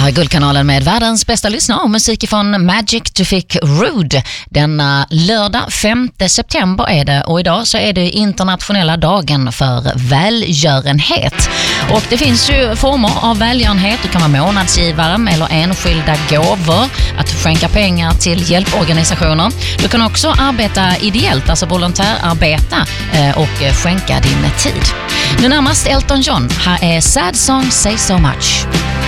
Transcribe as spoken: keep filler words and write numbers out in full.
här är Guldkanalen med världens bästa lyssnare och musik från Magic to Fick Rude. Denna lördag femte september är det, och idag så är det internationella dagen för välgörenhet. Och det finns ju former av välgörenhet. Du kan vara månadsgivare eller enskilda gåvor, att skänka pengar till hjälporganisationer. Du kan också arbeta ideellt, alltså volontärarbeta och skänka din tid. Nu närmast Elton John. Här är Sad Song Say So Much.